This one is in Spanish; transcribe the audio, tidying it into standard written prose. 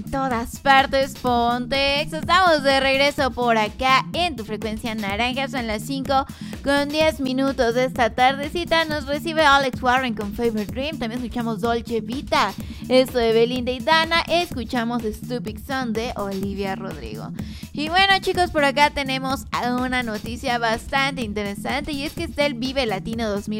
todas partes, Pontex. Estamos de regreso por acá en tu frecuencia naranja. Son las 5:10 de esta tardecita. Nos recibe Alex Warren con Favorite Dream. También escuchamos Dolce Vita, esto de Belinda y Dana. Escuchamos Stupid Son de Olivia Rodrigo. Y bueno, chicos, por acá tenemos una noticia bastante interesante, y es que está el Vive Latino 2020